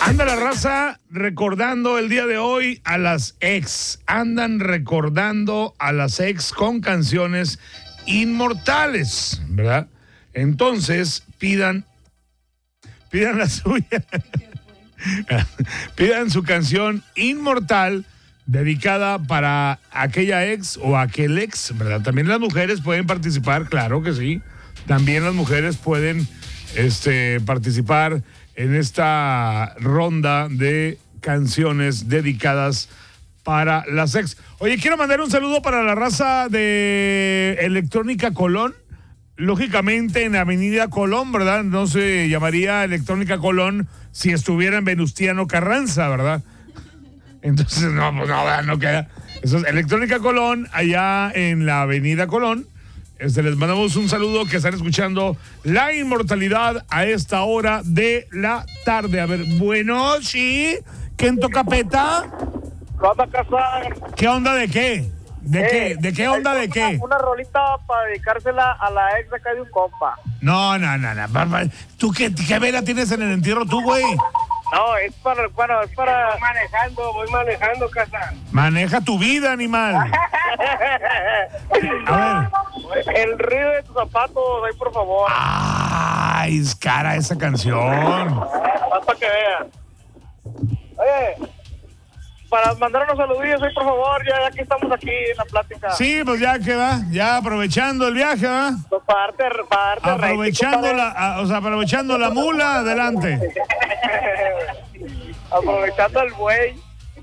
Anda la raza recordando el día de hoy a las ex. Andan recordando a las ex con canciones inmortales, ¿verdad? Entonces, pidan la suya. Pidan su canción inmortal dedicada para aquella ex o aquel ex, ¿verdad? También las mujeres pueden participar, claro que sí. También las mujeres pueden participar en esta ronda de canciones dedicadas para las ex. Oye, quiero mandar un saludo para la raza de Electrónica Colón. Lógicamente en Avenida Colón, ¿verdad? No se llamaría Electrónica Colón si estuviera en Venustiano Carranza, ¿verdad? Entonces, no queda. Eso es Electrónica Colón, allá en la Avenida Colón. Les mandamos un saludo que están escuchando La Inmortalidad a esta hora de la tarde. A ver, bueno, sí. ¿Quién toca peta? ¿Cómo casar? ¿Qué onda de qué? ¿De qué? ¿De qué onda de qué? Una rolita para dedicársela a la ex de acá de un compa. No. ¿Tú qué vela tienes en el entierro tú, güey? No, es para... Voy manejando, casa. Maneja tu vida, animal. A ver. El río de tus zapatos, ahí por favor. Ay, es cara esa canción. Más para que vean. Oye, para mandar unos saludillos ahí por favor, ya que estamos aquí en la plática. Sí, pues ya que va, ya aprovechando el viaje, ¿va? Pues aprovechando la mula, adelante. Aprovechando el buey.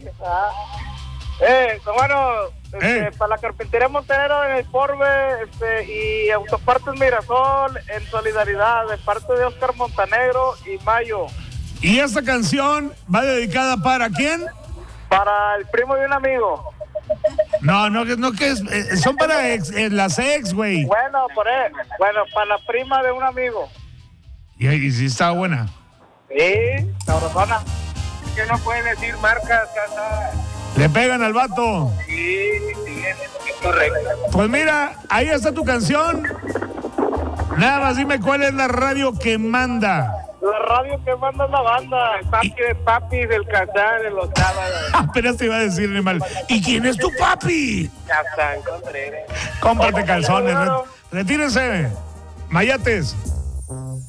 Bueno, para la carpintería Montero en el Forbe y Autopartes Mirasol en solidaridad de parte de Oscar Montenegro y Mayo. ¿Y esta canción va dedicada para quién? Para el primo de un amigo. No, que son para las ex, güey. Bueno, para la prima de un amigo. ¿Y si está buena? Sí, sabrosona. Es que no pueden decir marcas, casa. ¿Le pegan al vato? Sí, es correcto. Pues mira, ahí está tu canción. Nada más dime cuál es la radio que manda. La radio que manda es la banda. El papi de papi del Cazán en los sábados. Apenas te iba a decir, animal. ¿Y quién es tu papi? Cazán Contreras. Cómprate calzones. Retírense. Mayates.